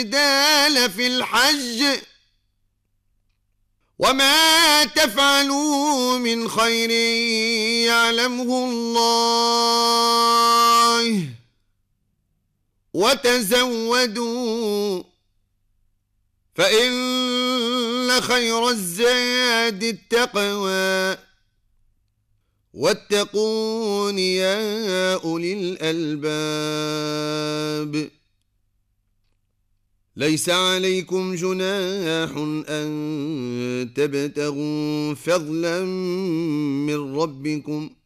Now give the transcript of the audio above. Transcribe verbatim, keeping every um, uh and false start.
الجدال في الحج وما تفعلوا من خير يعلمه الله وتزودوا فإن خير الزاد التقوى واتقون يا أولي الألباب ليس عليكم جناح أن تبتغوا فضلا من ربكم